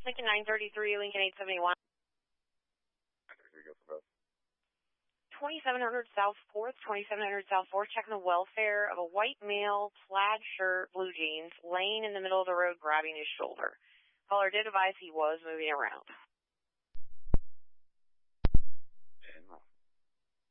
Lincoln 933, Lincoln 871. 933, go for both. 2700 South 4th, 2700 South 4th, checking the welfare of a white male, plaid shirt, blue jeans, laying in the middle of the road grabbing his shoulder. Caller did advise he was moving around.